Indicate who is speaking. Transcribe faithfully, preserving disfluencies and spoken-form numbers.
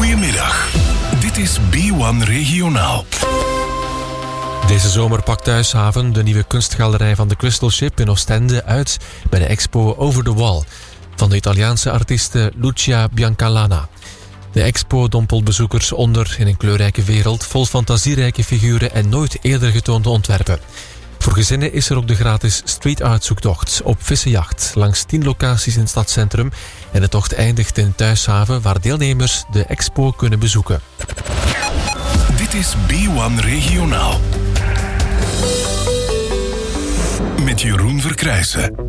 Speaker 1: Goedemiddag. Dit is B één Regionaal.
Speaker 2: Deze zomer pakt Thuishaven, de nieuwe kunstgalerij van de Crystal Ship in Oostende, uit bij de expo Over the Wall van de Italiaanse artieste Lucia Biancalana. De expo dompelt bezoekers onder in een kleurrijke wereld vol fantasierijke figuren en nooit eerder getoonde ontwerpen. Voor gezinnen is er ook de gratis street art zoektocht op Vissenjacht langs tien locaties in het stadscentrum. En de tocht eindigt in Thuishaven, waar deelnemers de expo kunnen bezoeken.
Speaker 1: Dit is B één Regionaal. Met Jeroen Verkrijsen.